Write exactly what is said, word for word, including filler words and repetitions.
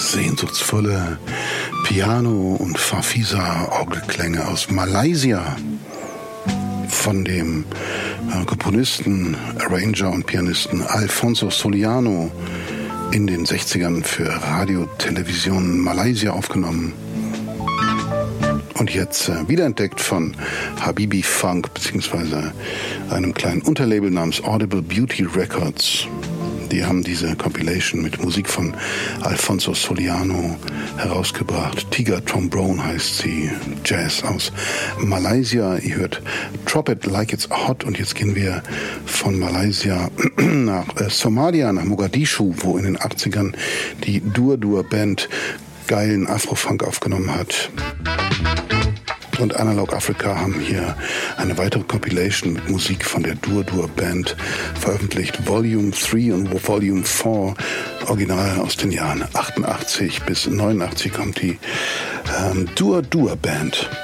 sehnsuchtsvolle Piano- und Farfisa-Orgelklänge aus Malaysia von dem äh, Komponisten, Arranger und Pianisten Alfonso Soliano in den sechzigern für Radio, Television Malaysia aufgenommen. Und jetzt äh, wiederentdeckt von Habibi Funk beziehungsweise einem kleinen Unterlabel namens Audible Beauty Records. Die haben diese Compilation mit Musik von Alfonso Soliano herausgebracht. Tiger Trombone heißt sie, Jazz aus Malaysia. Ihr hört Drop It Like It's Hot. Und jetzt gehen wir von Malaysia nach äh, Somalia, nach Mogadischu, wo in den achtzigern die Dur Dur Band geilen Afro-Funk aufgenommen hat. Und Analog Africa haben hier eine weitere Compilation mit Musik von der Dur Dur Band veröffentlicht. Volume drei und Volume vier, original aus den Jahren achtundachtzig bis neunundachtzig kommt die ähm, Dur Dur Band.